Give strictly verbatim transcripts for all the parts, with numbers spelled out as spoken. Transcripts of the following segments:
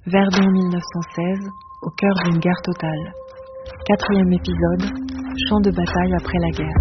Verdun mille neuf cent seize, au cœur d'une guerre totale. Quatrième épisode, champ de bataille après la guerre.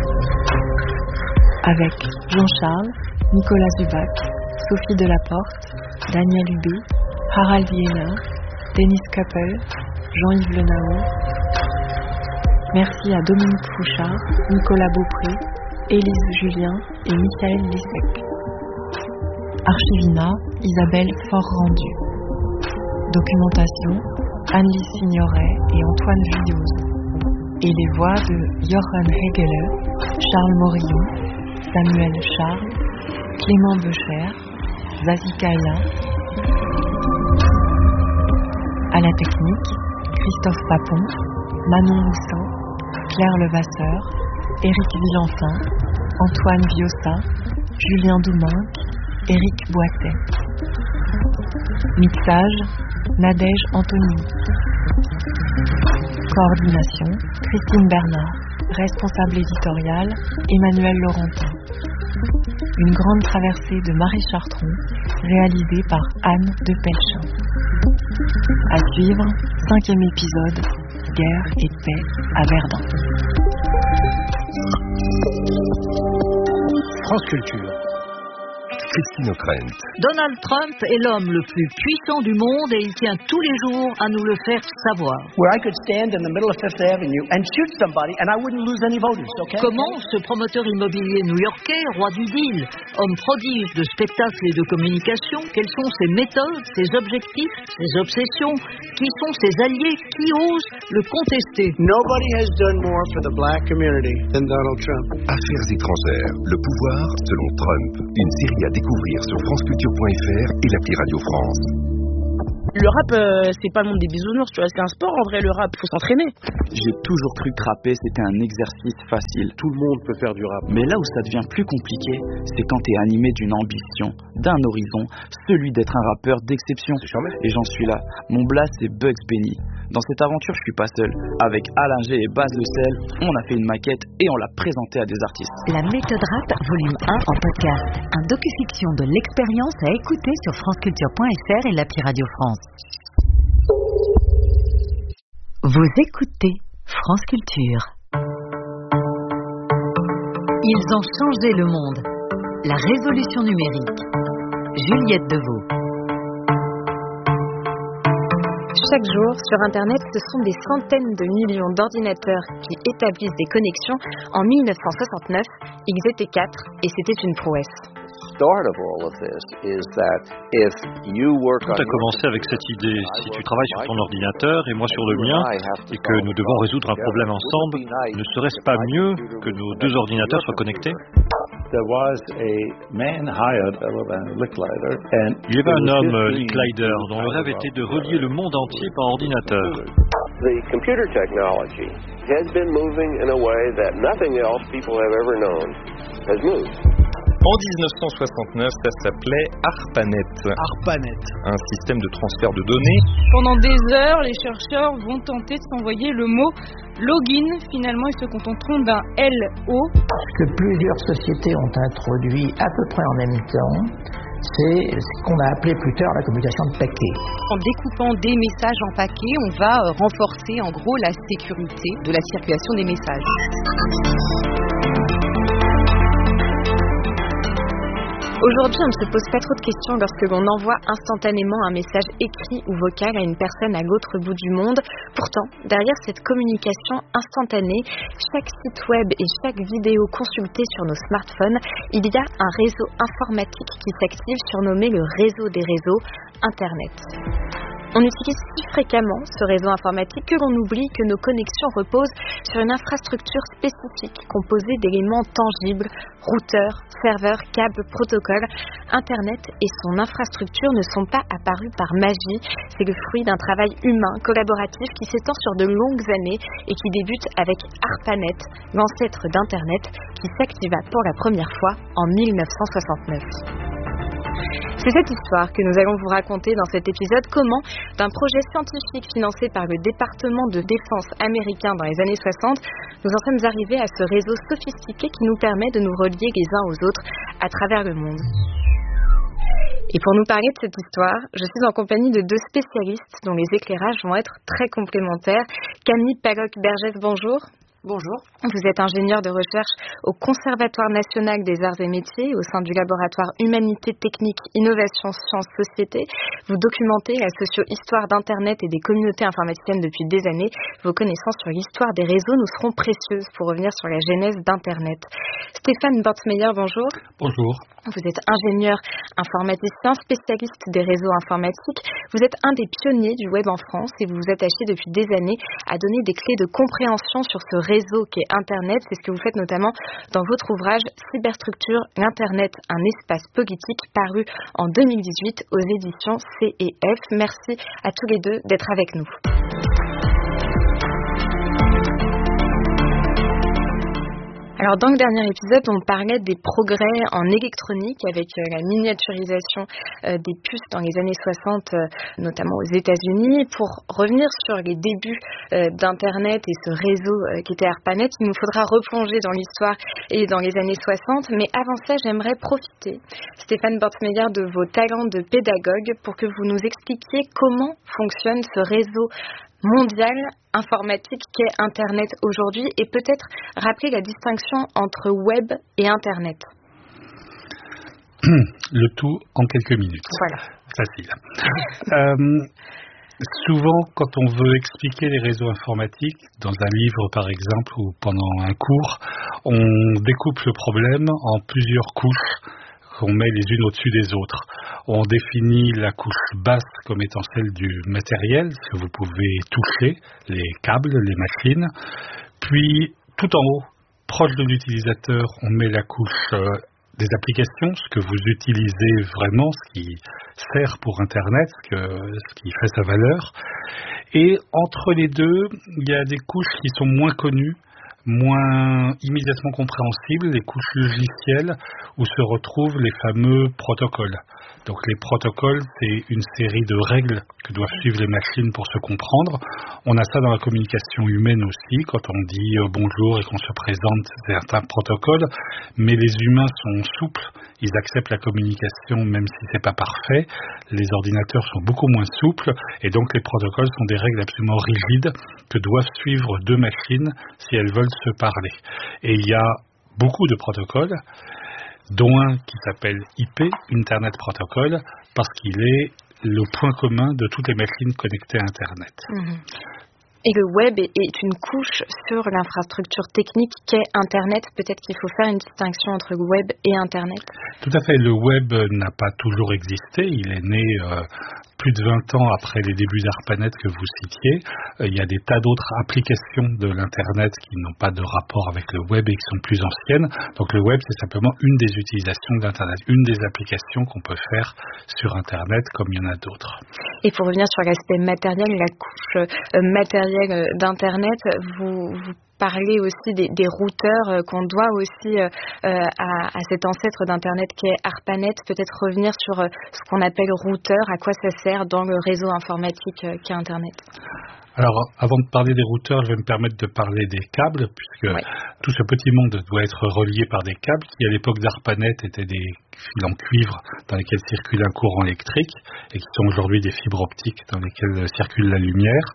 Avec Jean-Charles, Nicolas Zubac, Sophie Delaporte, Daniel Hubé, Harald Wiener, Denis Koppel, Jean-Yves Lenao. Merci à Dominique Fouchard, Nicolas Beaupré, Élise Julien et Michael Lissec. Archivina, Isabelle Fort-Rendu. Documentation, Anne-Lise Signoret et Antoine Vuillauze. Et les voix de Jochen Hegeler, Charles Morillon, Samuel Charles, Clément Becher, Zazie Kaila. À la technique, Christophe Papon, Manon Moussin, Claire Levasseur, Éric Villenfin, Antoine Viossa, Julien Doumenc, Éric Boisset. Mixage, Nadège Anthony. Coordination, Christine Bernard. Responsable éditorial, Emmanuel Laurentin. Une grande traversée de Marie Chartron, réalisée par Anne de Pelchin. À suivre, cinquième épisode, Guerre et paix à Verdun. France Culture. Christine O'Krent. Donald Trump est l'homme le plus puissant du monde et il tient tous les jours à nous le faire savoir. Where I could stand in the middle of Fifth Avenue and shoot somebody and I wouldn't lose any voters, okay? Comment ce promoteur immobilier new-yorkais, roi du deal, homme prodige de spectacles et de communication, quelles sont ses méthodes, ses objectifs, ses obsessions, qui sont ses alliés, qui osent le contester? Nobody has done more for the black community than Donald Trump. Affaires étrangères, le pouvoir selon Trump. Une série à découvrir sur franceculture point f r et l'appli Radio France. Le rap, euh, c'est pas le monde des bisounours, tu vois, c'est un sport en vrai, le rap, faut s'entraîner. J'ai toujours cru que rapper c'était un exercice facile. Tout le monde peut faire du rap. Mais là où ça devient plus compliqué, c'est quand t'es animé d'une ambition, d'un horizon, celui d'être un rappeur d'exception. C'est charmé. Et j'en suis là. Mon blast c'est Bugs Benny. Dans cette aventure, je suis pas seul. Avec Alain G et Baz Le Sel, on a fait une maquette et on l'a présentée à des artistes. La méthode rap, volume un en podcast. Un docu-fiction de l'expérience à écouter sur franceculture point f r et l'appli Radio France. Vous écoutez France Culture. Ils ont changé le monde. La révolution numérique. Juliette Deveau. Chaque jour, sur Internet, ce sont des centaines de millions d'ordinateurs qui établissent des connexions. En mille neuf cent soixante-neuf, ils étaient quatre et c'était une prouesse. Tout a commencé avec cette idée. Si tu travailles sur ton ordinateur et moi sur le mien, et que nous devons résoudre un problème ensemble, ne serait-ce pas mieux que nos deux ordinateurs soient connectés ? Il y avait un homme, Licklider, dont le rêve était de relier le monde entier par ordinateur. The computer technology has been moving in a way that nothing else people have ever known has moved. En dix-neuf cent soixante-neuf, ça s'appelait ARPANET. ARPANET. Un système de transfert de données. Pendant des heures, les chercheurs vont tenter de s'envoyer le mot login. Finalement, ils se contenteront d'un L O. Ce que plusieurs sociétés ont introduit à peu près en même temps, c'est ce qu'on a appelé plus tard la communication de paquets. En découpant des messages en paquets, on va renforcer en gros la sécurité de la circulation des messages. Aujourd'hui, on ne se pose pas trop de questions lorsque l'on envoie instantanément un message écrit ou vocal à une personne à l'autre bout du monde. Pourtant, derrière cette communication instantanée, chaque site web et chaque vidéo consultée sur nos smartphones, il y a un réseau informatique qui s'active, surnommé le réseau des réseaux, Internet. On utilise si fréquemment ce réseau informatique que l'on oublie que nos connexions reposent sur une infrastructure spécifique composée d'éléments tangibles, routeurs, serveurs, câbles, protocoles. Internet et son infrastructure ne sont pas apparus par magie. C'est le fruit d'un travail humain, collaboratif qui s'étend sur de longues années et qui débute avec ARPANET, l'ancêtre d'Internet, qui s'activa pour la première fois en mille neuf cent soixante-neuf. C'est cette histoire que nous allons vous raconter dans cet épisode, comment, d'un projet scientifique financé par le département de défense américain dans les années soixante, nous en sommes arrivés à ce réseau sophistiqué qui nous permet de nous relier les uns aux autres à travers le monde. Et pour nous parler de cette histoire, je suis en compagnie de deux spécialistes dont les éclairages vont être très complémentaires. Camille Paloc-Bergès, bonjour. Bonjour. Vous êtes ingénieur de recherche au Conservatoire national des arts et métiers au sein du laboratoire Humanité Technique, Innovation, Sciences, Société. Vous documentez la socio-histoire d'Internet et des communautés informaticiennes depuis des années. Vos connaissances sur l'histoire des réseaux nous seront précieuses pour revenir sur la genèse d'Internet. Stéphane Bortsmeyer, bonjour. Bonjour. Vous êtes ingénieur informaticien, spécialiste des réseaux informatiques. Vous êtes un des pionniers du web en France et vous vous attachez depuis des années à donner des clés de compréhension sur ce réseau qu'est Internet. C'est ce que vous faites notamment dans votre ouvrage Cyberstructure, l'Internet, un espace politique, paru en deux mille dix-huit aux éditions C et F. Merci à tous les deux d'être avec nous. Alors dans le dernier épisode, on parlait des progrès en électronique avec euh, la miniaturisation euh, des puces dans les années soixante, euh, notamment aux États-Unis. Pour revenir sur les débuts euh, d'Internet et ce réseau euh, qui était ARPANET, il nous faudra replonger dans l'histoire et dans les années soixante. Mais avant ça, j'aimerais profiter, Stéphane Bortsmeyer, de vos talents de pédagogue pour que vous nous expliquiez comment fonctionne ce réseau mondial informatique qu'est Internet aujourd'hui et peut-être rappeler la distinction entre web et Internet. Le tout en quelques minutes. Voilà. Facile. euh, souvent, quand on veut expliquer les réseaux informatiques, dans un livre par exemple ou pendant un cours, on découpe le problème en plusieurs couches qu'on met les unes au-dessus des autres. On définit la couche basse comme étant celle du matériel, ce que vous pouvez toucher, les câbles, les machines. Puis, tout en haut, proche de l'utilisateur, on met la couche euh, des applications, ce que vous utilisez vraiment, ce qui sert pour Internet, ce, que, ce qui fait sa valeur. Et entre les deux, il y a des couches qui sont moins connues, moins immédiatement compréhensibles, les couches logicielles où se retrouvent les fameux protocoles. Donc les protocoles, c'est une série de règles que doivent suivre les machines pour se comprendre. On a ça dans la communication humaine aussi, quand on dit euh, bonjour et qu'on se présente certains protocoles, mais les humains sont souples, ils acceptent la communication même si c'est pas parfait. Les ordinateurs sont beaucoup moins souples et donc les protocoles sont des règles absolument rigides que doivent suivre deux machines si elles veulent se parler. Et il y a beaucoup de protocoles, dont un qui s'appelle I P, Internet Protocol, parce qu'il est le point commun de toutes les machines connectées à Internet. Mmh. Et le web est une couche sur l'infrastructure technique qu'est Internet. Peut-être qu'il faut faire une distinction entre le web et Internet. Tout à fait. Le web n'a pas toujours existé. Il est né euh, plus de vingt ans après les débuts d'ARPANET que vous citiez. Euh, il y a des tas d'autres applications de l'Internet qui n'ont pas de rapport avec le web et qui sont plus anciennes. Donc le web, c'est simplement une des utilisations d'Internet, une des applications qu'on peut faire sur Internet comme il y en a d'autres. Et pour revenir sur l'aspect matériel, la couche euh, matérielle d'Internet, vous, vous parlez aussi des, des routeurs euh, qu'on doit aussi euh, à, à cet ancêtre d'Internet qui est ARPANET. Peut-être revenir sur euh, ce qu'on appelle routeur, à quoi ça sert dans le réseau informatique euh, qu'est Internet. Alors, avant de parler des routeurs, je vais me permettre de parler des câbles, puisque oui. tout ce petit monde doit être relié par des câbles qui, à l'époque d'ARPANET, étaient des fils en cuivre dans lesquels circule un courant électrique et qui sont aujourd'hui des fibres optiques dans lesquelles circule la lumière.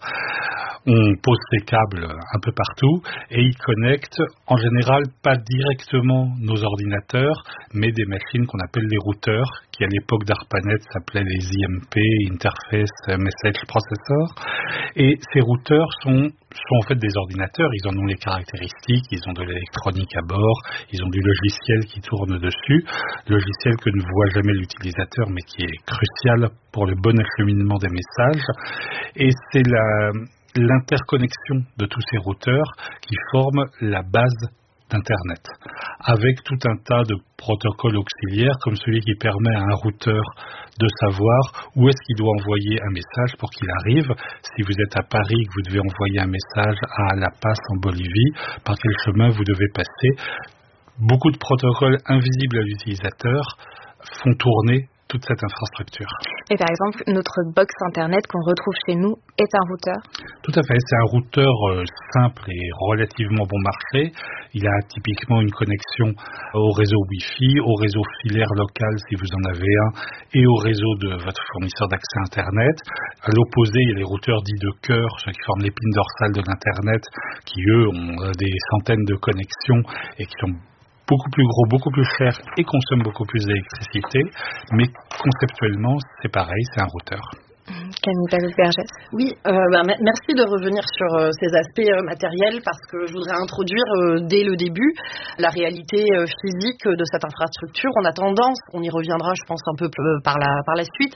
On pose ces câbles un peu partout et ils connectent en général pas directement nos ordinateurs, mais des machines qu'on appelle les routeurs, qui à l'époque d'ARPANET s'appelaient les I M P, Interface Message Processor. Et ces routeurs sont, sont en fait des ordinateurs, ils en ont les caractéristiques, ils ont de l'électronique à bord, ils ont du logiciel qui tourne dessus, logiciel que ne voit jamais l'utilisateur mais qui est crucial pour le bon acheminement des messages. Et c'est la... l'interconnexion de tous ces routeurs qui forment la base d'Internet, avec tout un tas de protocoles auxiliaires comme celui qui permet à un routeur de savoir où est-ce qu'il doit envoyer un message pour qu'il arrive. Si vous êtes à Paris et que vous devez envoyer un message à La Paz en Bolivie, par quel chemin vous devez passer. Beaucoup de protocoles invisibles à l'utilisateur font tourner toute cette infrastructure. Et par exemple, notre box Internet qu'on retrouve chez nous est un routeur? Tout à fait, c'est un routeur euh, simple et relativement bon marché. Il a typiquement une connexion au réseau Wi-Fi, au réseau filaire local si vous en avez un, et au réseau de votre fournisseur d'accès Internet. À l'opposé, il y a les routeurs dits de cœur, ceux qui forment l'épine dorsale de l'Internet, qui eux ont des centaines de connexions et qui sont beaucoup plus gros, beaucoup plus chers et consomment beaucoup plus d'électricité. Mais conceptuellement, c'est pareil, c'est un routeur. Camille Pagode-Bergès. Oui, euh, bah, merci de revenir sur euh, ces aspects euh, matériels parce que je voudrais introduire euh, dès le début la réalité euh, physique de cette infrastructure. On a tendance, on y reviendra je pense un peu euh, par, la, par la suite,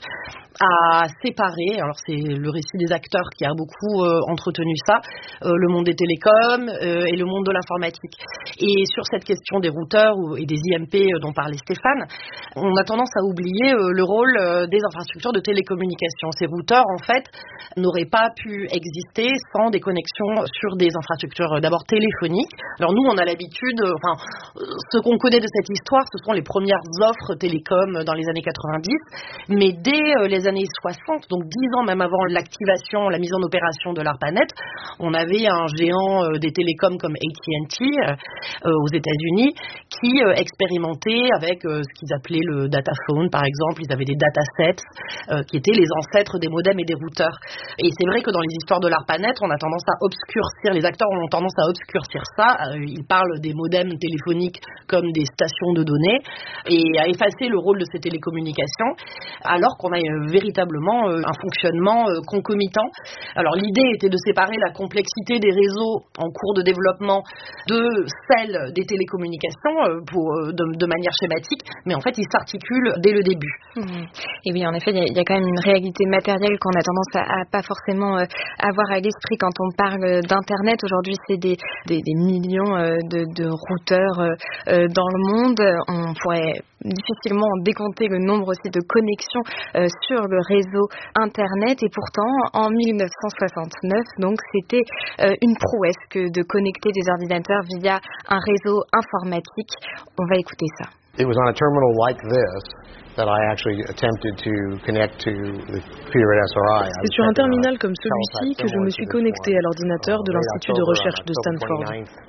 à séparer, alors c'est le récit des acteurs qui a beaucoup euh, entretenu ça, euh, le monde des télécoms euh, et le monde de l'informatique. Et sur cette question des routeurs ou, et des I M P euh, dont parlait Stéphane, on a tendance à oublier euh, le rôle euh, des infrastructures de télécommunication. Ces routeurs, en fait, n'auraient pas pu exister sans des connexions sur des infrastructures euh, d'abord téléphoniques. Alors nous, on a l'habitude, euh, enfin, euh, ce qu'on connaît de cette histoire, ce sont les premières offres télécom dans les années quatre-vingt-dix, mais dès euh, les années soixante, donc dix ans même avant l'activation, la mise en opération de l'ARPANET, on avait un géant euh, des télécoms comme A T and T euh, aux États-Unis qui euh, expérimentait avec euh, ce qu'ils appelaient le dataphone, par exemple. Ils avaient des datasets euh, qui étaient les ancêtres des modems et des routeurs. Et c'est vrai que dans les histoires de l'ARPANET, on a tendance à obscurcir, les acteurs ont tendance à obscurcir ça. Euh, ils parlent des modems téléphoniques comme des stations de données et à effacer le rôle de ces télécommunications, alors qu'on a euh, véritablement euh, un fonctionnement euh, concomitant. Alors l'idée était de séparer la complexité des réseaux en cours de développement de celle des télécommunications euh, pour, euh, de, de manière schématique, mais en fait ils s'articulent dès le début. Mmh. Et oui, en effet, il y, y a quand même une réalité matérielle qu'on a tendance à, à pas forcément euh, avoir à l'esprit quand on parle d'Internet. Aujourd'hui, c'est des, des, des millions euh, de, de routeurs euh, dans le monde. On pourrait difficilement décompter le nombre aussi de connexions euh, sur le réseau Internet, et pourtant en mille neuf cent soixante-neuf, donc c'était euh, une prouesse que de connecter des ordinateurs via un réseau informatique. On va écouter ça. It was on a terminal like this that I actually attempted to connect to the computer at S R I. C'est sur un terminal comme celui-ci que je me suis connecté à l'ordinateur de l'Institut de recherche de Stanford.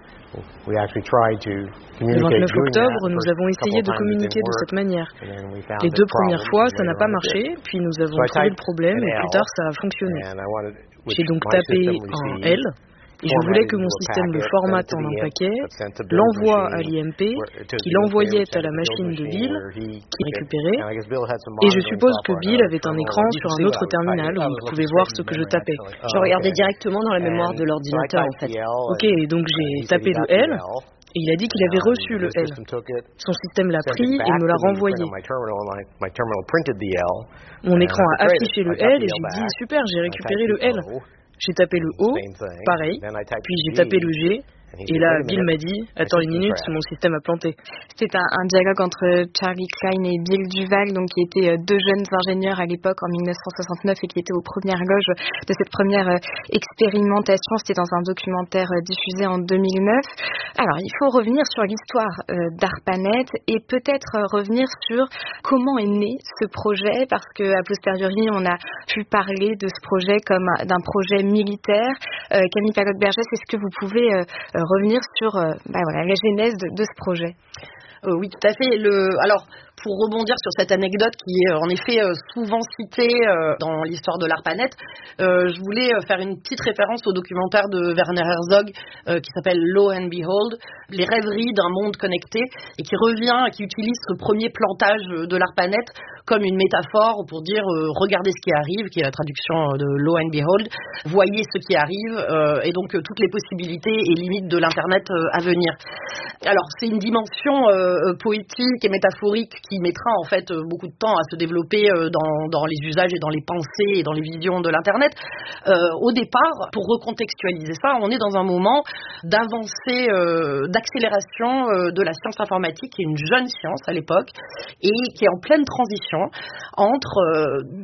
We actually tried to Le vingt-neuf octobre, nous avons essayé de communiquer de cette manière. Les deux premières fois, ça n'a pas marché, puis nous avons trouvé le problème et plus tard, ça a fonctionné. J'ai donc tapé un L. Et je voulais que mon système le formate en un paquet, l'envoie à l'I M P, qui l'envoyait à la machine de Bill, qui récupérait. Et je suppose que Bill avait un écran sur un autre terminal où il pouvait voir ce que je tapais. Je regardais directement dans la mémoire de l'ordinateur, en fait. Ok, donc j'ai tapé le L. Et il a dit qu'il avait reçu le L. Son système l'a pris et me l'a renvoyé. Mon écran a affiché le L et j'ai dit super, j'ai récupéré le L. J'ai tapé le O, pareil, puis j'ai tapé le G, et là, Bill m'a dit « Attends une minute, mon système a planté ». C'était un, un dialogue entre Charlie Klein et Bill Duval, donc qui étaient deux jeunes ingénieurs à l'époque en mille neuf cent soixante-neuf et qui étaient aux premières loges de cette première euh, expérimentation. C'était dans un documentaire euh, diffusé en deux mille neuf. Alors, il faut revenir sur l'histoire euh, d'ARPANET et peut-être euh, revenir sur comment est né ce projet, parce qu'à posteriori, on a pu parler de ce projet comme d'un projet militaire. Euh, Camille Pagode-Bergès, est-ce que vous pouvez euh, revenir sur euh, bah voilà, la genèse de, de ce projet? Euh, oui, tout à fait. Le, alors, pour rebondir sur cette anecdote qui est en effet souvent citée dans l'histoire de l'ARPANET, euh, je voulais faire une petite référence au documentaire de Werner Herzog euh, qui s'appelle Lo and Behold, les rêveries d'un monde connecté, et qui revient, qui utilise ce premier plantage de l'ARPANET comme une métaphore pour dire euh, regardez ce qui arrive, qui est la traduction de Lo and Behold, voyez ce qui arrive, euh, et donc euh, toutes les possibilités et limites de l'Internet euh, à venir. Alors c'est une dimension euh, poétique et métaphorique qui mettra en fait beaucoup de temps à se développer euh, dans, dans les usages et dans les pensées et dans les visions de l'Internet. Euh, au départ, pour recontextualiser ça, on est dans un moment d'avancée, euh, d'accélération euh, de la science informatique, qui est une jeune science à l'époque et qui est en pleine transition entre euh,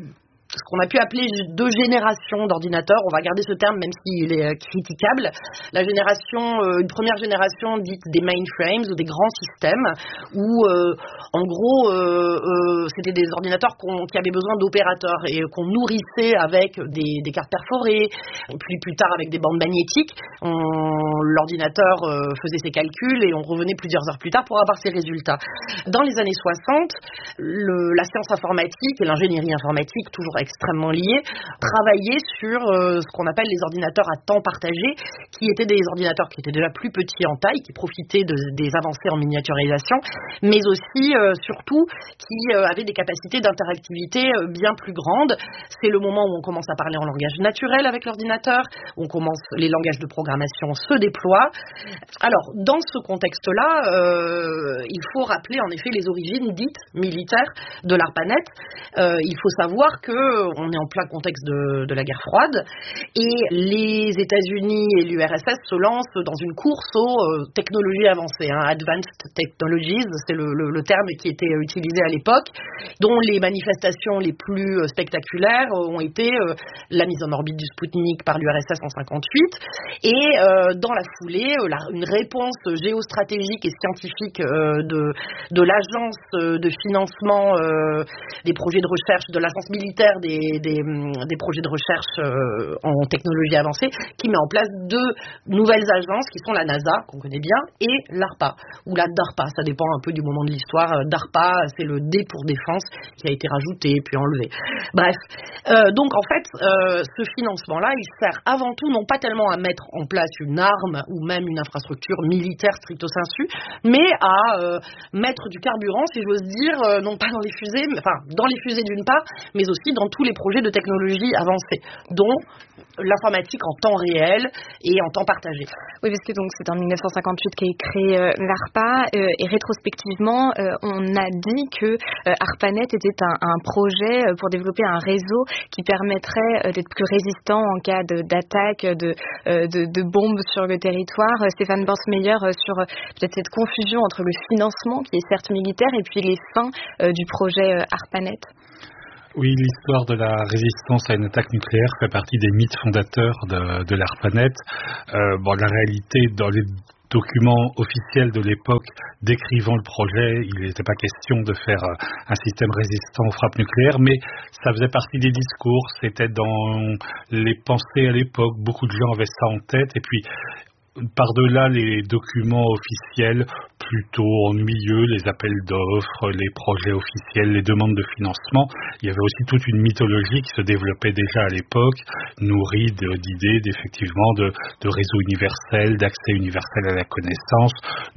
ce qu'on a pu appeler deux générations d'ordinateurs. On va garder ce terme même s'il est critiquable. La génération, euh, une première génération dite des mainframes ou des grands systèmes où euh, en gros euh, euh, c'était des ordinateurs qu'on, qui avaient besoin d'opérateurs et qu'on nourrissait avec des, des cartes perforées, puis plus tard avec des bandes magnétiques. On, l'ordinateur euh, faisait ses calculs et on revenait plusieurs heures plus tard pour avoir ses résultats. Dans les années soixante, le, la science informatique et l'ingénierie informatique, toujours extrêmement liées, travaillaient sur euh, ce qu'on appelle les ordinateurs à temps partagé, qui étaient des ordinateurs qui étaient déjà plus petits en taille, qui profitaient de, des avancées en miniaturisation, mais aussi, euh, surtout, qui euh, avaient des capacités d'interactivité euh, bien plus grandes. C'est le moment où on commence à parler en langage naturel avec l'ordinateur, où on commence, les langages de programmation se déploient. Alors, dans ce contexte-là, euh, il faut rappeler en effet les origines dites militaires de l'ARPANET. Euh, il faut savoir qu'on est en plein contexte de, de la guerre froide et les États-Unis et l'U R S S se lancent dans une course aux euh, technologies avancées, hein, Advanced Technologies, c'est le, le, le terme qui était utilisé à l'époque, dont les manifestations les plus spectaculaires ont été euh, la mise en orbite du Sputnik par l'U R S S en cinquante-huit et euh, dans la foulée euh, la, une réponse géostratégique et scientifique euh, de, de l'agence de financement euh, des projets de recherche, de l'agence militaire des, des, des projets de recherche euh, en technologie avancée, qui met en place deux nouvelles agences qui sont la NASA, qu'on connaît bien, et l'ARPA, ou la DARPA, ça dépend un peu du moment de l'histoire. DARPA, c'est le D pour défense qui a été rajouté puis enlevé. Bref, euh, donc en fait, euh, ce financement-là, il sert avant tout non pas tellement à mettre en place une arme ou même une infrastructure militaire stricto sensu, mais à euh, mettre du carburant, si j'ose dire, euh, non pas dans les fusées, mais, enfin dans les fusées d'une part, mais aussi dans tous les projets de technologie avancée, dont l'informatique en temps réel et en temps partagé. Oui, parce que donc c'est en mille neuf cent cinquante-huit qu'est créé euh, l'ARPA euh, et rétrospectivement, euh, on a dit que euh, ARPANET était un, un projet euh, pour développer un réseau qui permettrait euh, d'être plus résistant en cas de, d'attaque, de, euh, de, de bombes sur le territoire. Euh, Stéphane Borsmeyer euh, sur euh, peut-être cette confusion entre le financement qui est certes militaire et puis les fins euh, du projet euh, ARPANET. Oui, l'histoire de la résistance à une attaque nucléaire fait partie des mythes fondateurs de, de l'ARPANET. Euh, bon, la réalité, dans les documents officiels de l'époque décrivant le projet, il n'était pas question de faire un système résistant aux frappes nucléaires, mais ça faisait partie des discours, c'était dans les pensées à l'époque, beaucoup de gens avaient ça en tête, et puis par-delà les documents officiels plutôt ennuyeux, les appels d'offres, les projets officiels, les demandes de financement, il y avait aussi toute une mythologie qui se développait déjà à l'époque, nourrie de, d'idées d'effectivement de, de réseau universel, d'accès universel à la connaissance,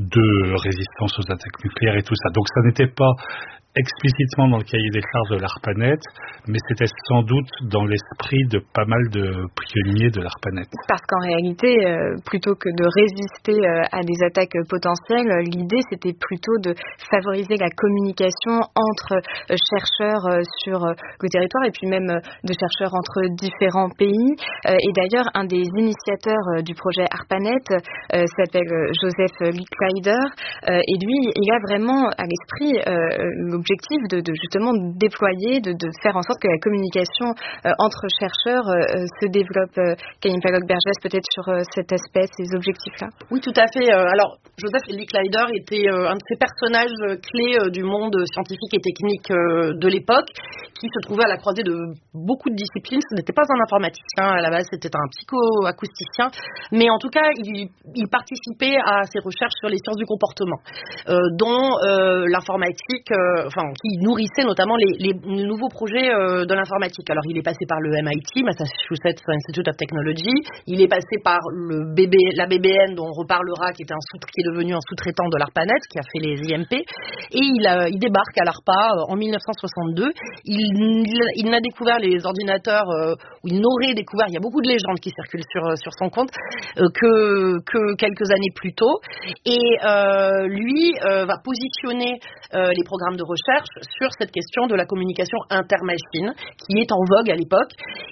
de résistance aux attaques nucléaires et tout ça. Donc ça n'était pas explicitement dans le cahier des charges de l'ARPANET, mais c'était sans doute dans l'esprit de pas mal de pionniers de l'ARPANET. Parce qu'en réalité, euh, plutôt que de résister euh, à des attaques potentielles, l'idée c'était plutôt de favoriser la communication entre euh, chercheurs euh, sur euh, le territoire et puis même euh, de chercheurs entre différents pays. Euh, et d'ailleurs, un des initiateurs euh, du projet ARPANET euh, s'appelle euh, Joseph Licklider euh, et lui, il a vraiment à l'esprit euh, objectif de, de justement déployer, de, de faire en sorte que la communication euh, entre chercheurs euh, se développe. Euh, Camille Pagog-Bergès, peut-être sur euh, cet aspect, ces objectifs-là. Oui, tout à fait. Euh, alors, Joseph Licklider était euh, un de ces personnages euh, clés euh, du monde scientifique et technique euh, de l'époque, qui se trouvait à la croisée de beaucoup de disciplines. Ce n'était pas un informaticien à la base, c'était un psychoacousticien, mais en tout cas, il, il participait à ces recherches sur les sciences du comportement, euh, dont euh, l'informatique, euh, enfin, qui nourrissait notamment les, les nouveaux projets euh, de l'informatique. Alors, il est passé par le M I T, Massachusetts Institute of Technology, il est passé par le B B, la B B N, dont on reparlera, qui était un sous, qui est devenu un sous-traitant de l'ARPANET, qui a fait les I M P, et il, a, il débarque à l'ARPA euh, en mille neuf cent soixante-deux. Il, il, il n'a découvert les ordinateurs, euh, ou il n'aurait découvert, il y a beaucoup de légendes qui circulent sur, sur son compte, euh, que, que quelques années plus tôt, et euh, lui euh, va positionner euh, les programmes de recherche sur cette question de la communication intermachine, qui est en vogue à l'époque,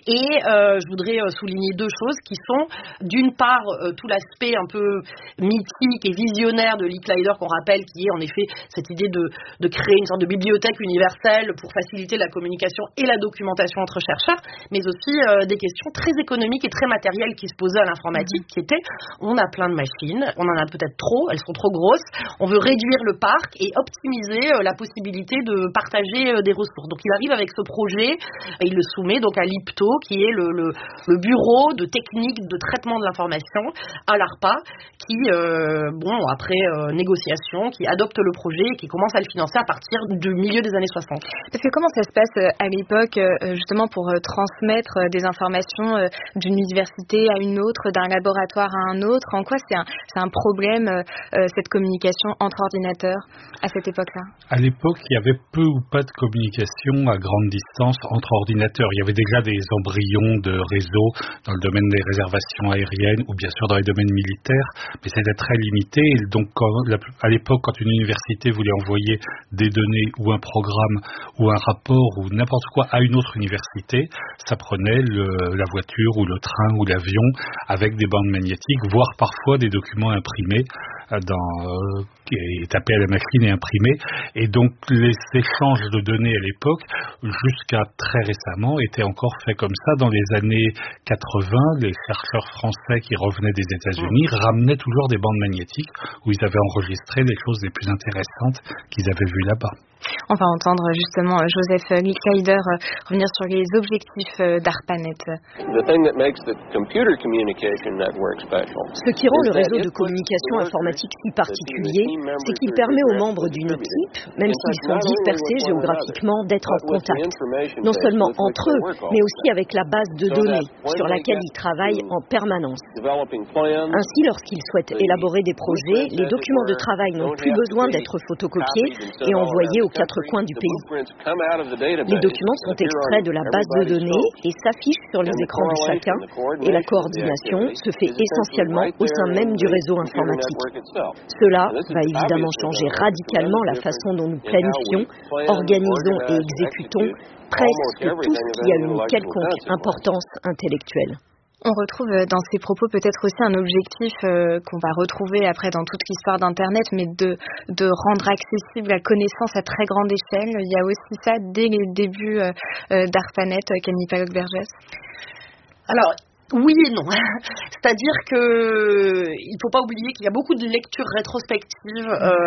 Et euh, je voudrais souligner deux choses qui sont, d'une part, euh, tout l'aspect un peu mythique et visionnaire de Licklider qu'on rappelle, qui est en effet cette idée de, de créer une sorte de bibliothèque universelle pour faciliter la communication et la documentation entre chercheurs, mais aussi euh, des questions très économiques et très matérielles qui se posaient à l'informatique, qui étaient, on a plein de machines, on en a peut-être trop, elles sont trop grosses, on veut réduire le parc et optimiser euh, la possibilité de partager euh, des ressources. Donc il arrive avec ce projet, et il le soumet donc à l'IPTO, qui est le, le, le bureau de technique de traitement de l'information à l'ARPA, qui, euh, bon, après euh, négociation, qui adopte le projet et qui commence à le financer à partir du milieu des années soixante. Parce que comment ça se passe à l'époque, justement, pour transmettre des informations d'une université à une autre, d'un laboratoire à un autre? En quoi c'est un, c'est un problème, cette communication entre ordinateurs à cette époque-là? À l'époque, il y avait peu ou pas de communication à grande distance entre ordinateurs. Il y avait déjà des embryons de réseaux dans le domaine des réservations aériennes ou bien sûr dans les domaines militaires, mais c'était très limité. Et donc, quand, à l'époque, quand une université voulait envoyer des données ou un programme ou un rapport ou n'importe quoi à une autre université, ça prenait le, la voiture ou le train ou l'avion avec des bandes magnétiques, voire parfois des documents imprimés dans, euh, et tapés à la machine et imprimés. Et donc les échanges de données à l'époque, jusqu'à très récemment, étaient encore faits comme ça. Dans les années quatre-vingts, les chercheurs français qui revenaient des États-Unis ramenaient toujours des bandes magnétiques où ils avaient enregistré les choses les plus intéressantes qu'ils avaient vues là-bas. On va entendre justement Joseph Licklider revenir sur les objectifs d'ARPANET. Ce qui rend le réseau de communication informatique si particulier, c'est qu'il permet aux membres d'une équipe, même s'ils sont dispersés géographiquement, d'être en contact, non seulement entre eux, mais aussi avec la base de données sur laquelle ils travaillent en permanence. Ainsi, lorsqu'ils souhaitent élaborer des projets, les documents de travail n'ont plus besoin d'être photocopiés et envoyés aux quatre coins du pays. Les documents sont extraits de la base de données et s'affichent sur les écrans de chacun, et la coordination se fait essentiellement au sein même du réseau informatique. Cela va évidemment changer radicalement la façon dont nous planifions, organisons et exécutons presque tout ce qui a une quelconque importance intellectuelle. On retrouve dans ces propos peut-être aussi un objectif euh, qu'on va retrouver après dans toute l'histoire d'Internet, mais de, de rendre accessible la connaissance à très grande échelle. Il y a aussi ça dès les débuts euh, d'ARPANET, Camille Palloc-Vergès. Alors, oui et non. C'est-à-dire que il ne faut pas oublier qu'il y a beaucoup de lectures rétrospectives euh,